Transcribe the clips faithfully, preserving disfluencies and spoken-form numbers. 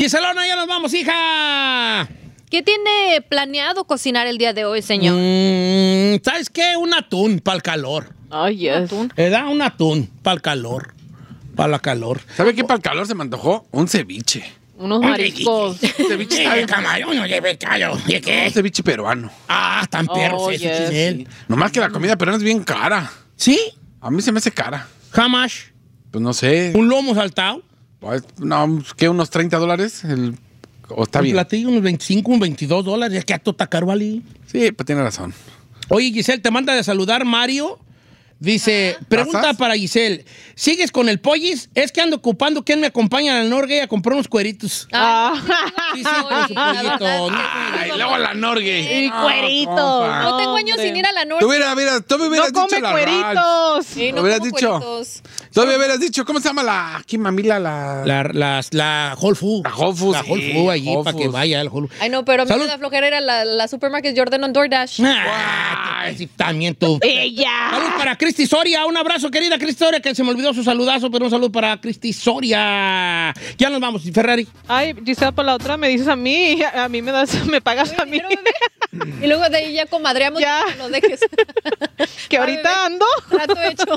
Giselona, ya nos vamos, hija. ¿Qué tiene planeado cocinar el día de hoy, señor? Mm, ¿Sabes qué? Un atún para el calor. Ay, yes. Le da un atún para el calor. Para la calor. ¿Sabe qué para el calor se me antojó? Un ceviche. Unos mariscos. Un ceviche está bien. Camarón, no lleve callo. ¿Y qué? Un ceviche peruano. Ah, tan perros Oh, eso, yes. Giselle. Nomás que la comida peruana es bien cara. ¿Sí? A mí se me hace cara. Jamás. Pues no sé. Un lomo saltado. Pues, no, ¿qué? ¿Unos treinta dólares? El... ¿O está un bien? platillo, unos veinticinco, un veintidós dólares. Es que a tota caro, ¿vale? Sí, pues tiene razón. Oye, Giselle, te manda de saludar Mario. Dice, pregunta ¿Pasas? para Giselle. ¿Sigues con el pollis? Es que ando ocupando quién me acompaña al Norgay a comprar unos cueritos. Ah. Sí, sí, con su pollito. Ay, luego la Norgue. Y No, cuerito. compa. No tengo años hombre. sin ir a la Tú norte. hubieras, mira, tú me hubieras No dicho come la cueritos. Sí, no hubieras como dicho. cueritos. Tú me hubieras dicho, ¿cómo se llama la aquí mamila la La, la, la Whole Food. La Whole Foods, La Whole sí, Food allí Whole para que Foods. vaya al Whole Food. Ay, no, pero a mí Salud. me da flojera ir a la, la supermarket Jordan on DoorDash. Ah, sí, también tú. Ella. Salud para Cristi Soria. Un abrazo, querida Cristi Soria, que se me olvidó su saludazo, pero un saludo para Cristi Soria. Ya nos vamos, Ferrari. Ay, Gisela, por la otra me dices a mí. A mí me das, me pagas a mí. Y luego de ahí ya comadreamos Ya. y no lo dejes. Que ahorita ando. Trato hecho.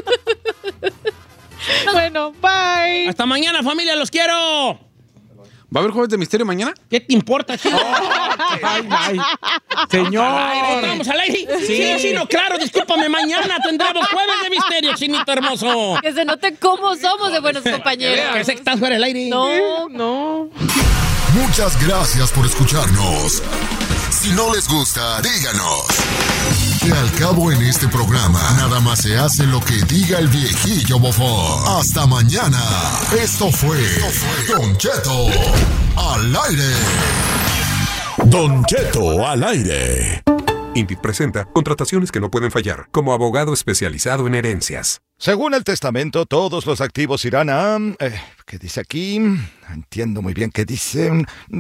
Bueno, bye. Hasta mañana, familia, los quiero. ¿Va a haber jueves de misterio mañana? ¿Qué te importa, chico? Ay, ay. Señor. Vamos al aire. Sí, sí, sí, no, claro, discúlpame. Mañana tendremos jueves de misterio, chinito hermoso. Que se note cómo somos de buenos compañeros. Que sé que estás fuera del aire. No, No. Muchas gracias por escucharnos. Si no les gusta, díganos. Que al cabo en este programa, nada más se hace lo que diga el viejillo bofón. Hasta mañana. Esto fue, Esto fue Don Cheto al aire. Don Cheto al aire. Indeed presenta contrataciones que no pueden fallar, como abogado especializado en herencias. Según el testamento, todos los activos irán a... Eh, ¿Qué dice aquí? No entiendo muy bien qué dice.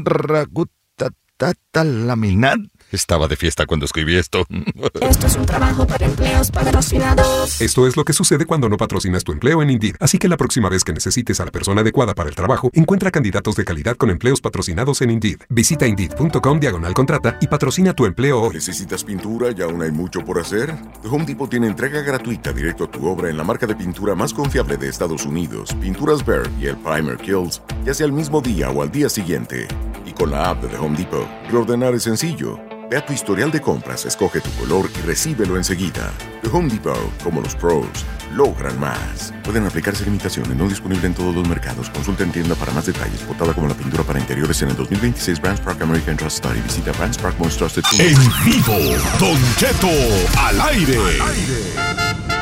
Ragutatalaminat. Estaba de fiesta cuando escribí esto. Esto es un trabajo para empleos patrocinados. Esto es lo que sucede cuando no patrocinas tu empleo en Indeed. Así que la próxima vez que necesites a la persona adecuada para el trabajo, encuentra candidatos de calidad con empleos patrocinados en Indeed. Visita Indeed.com diagonal contrata y patrocina tu empleo hoy. ¿Necesitas pintura y aún hay mucho por hacer? The Home Depot tiene entrega gratuita directo a tu obra en la marca de pintura más confiable de Estados Unidos, Pinturas Behr y el Primer Kills, ya sea el mismo día o al día siguiente. Y con la app de The Home Depot, reordenar es sencillo. Ve a tu historial de compras, escoge tu color y recíbelo enseguida. The Home Depot, como los pros, logran más. Pueden aplicarse limitaciones, no disponible en todos los mercados. Consulta en tienda para más detalles. Votada como la pintura para interiores en el dos mil veintiséis Brands Park American Trust Study. Visita Brands Park Most Trusted. En vivo, Don Cheto al aire.